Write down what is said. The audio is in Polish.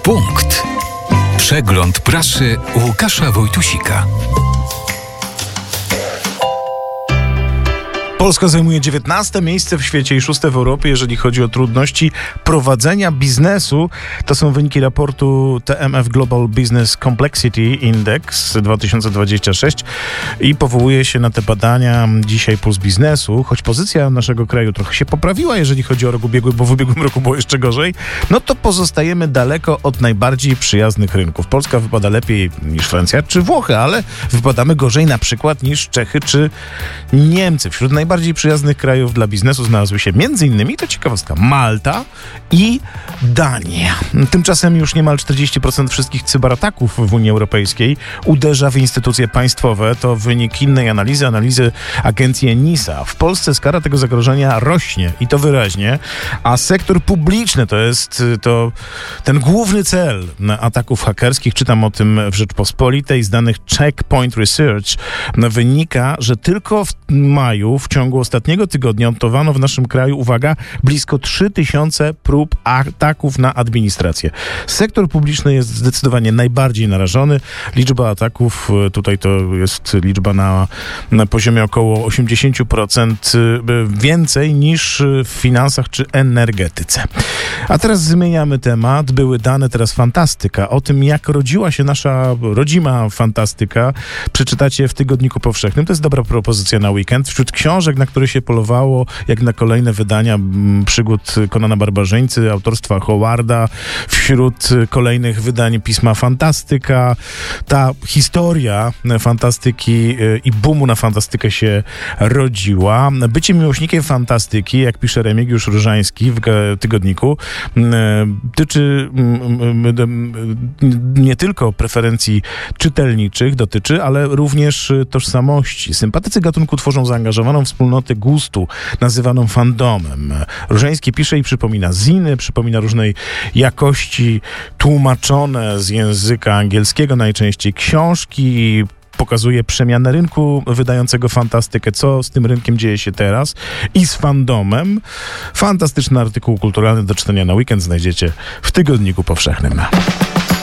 Punkt. Przegląd prasy Łukasza Wojtusika. Polska zajmuje 19 miejsce w świecie i 6 w Europie, jeżeli chodzi o trudności prowadzenia biznesu. To są wyniki raportu TMF Global Business Complexity Index 2026 i powołuje się na te badania dzisiaj Puls Biznesu. Choć pozycja naszego kraju trochę się poprawiła, jeżeli chodzi o rok ubiegły, bo w ubiegłym roku było jeszcze gorzej, no to pozostajemy daleko od najbardziej przyjaznych rynków. Polska wypada lepiej niż Francja czy Włochy, ale wypadamy gorzej na przykład niż Czechy czy Niemcy. Wśród najbardziej przyjaznych krajów dla biznesu znalazły się m.in., to ciekawostka, Malta i Dania. Tymczasem już niemal 40% wszystkich cyberataków w Unii Europejskiej uderza w instytucje państwowe. To wynik innej analizy agencji ENISA. W Polsce skala tego zagrożenia rośnie i to wyraźnie, a sektor publiczny to jest ten główny cel ataków hakerskich. Czytam o tym w Rzeczpospolitej. Z danych Checkpoint Research wynika, że tylko w maju, w ciągu ostatniego tygodnia odnotowano w naszym kraju, uwaga, blisko 3000 prób ataków na administrację. Sektor publiczny jest zdecydowanie najbardziej narażony. Liczba ataków, tutaj to jest liczba na poziomie około 80% więcej niż w finansach czy energetyce. A teraz zmieniamy temat. Były dane, teraz fantastyka. O tym, jak rodziła się nasza rodzima fantastyka, przeczytacie w Tygodniku Powszechnym. To jest dobra propozycja na weekend. Wśród książek, na które się polowało, jak na kolejne wydania przygód Konana Barbarzyńcy, autorstwa Howarda, wśród kolejnych wydań pisma Fantastyka. Ta historia fantastyki i boomu na fantastykę się rodziła. Bycie miłośnikiem fantastyki, jak pisze Remigiusz Różański w Tygodniku, dotyczy nie tylko preferencji czytelniczych, ale również tożsamości. Sympatycy gatunku tworzą zaangażowaną wspólnotę gustu, nazywaną fandomem. Różański pisze i przypomina ziny, przypomina różnej jakości tłumaczone z języka angielskiego, najczęściej książki, pokazuje przemianę rynku wydającego fantastykę, co z tym rynkiem dzieje się teraz i z fandomem. Fantastyczny artykuł kulturalny do czytania na weekend znajdziecie w Tygodniku Powszechnym.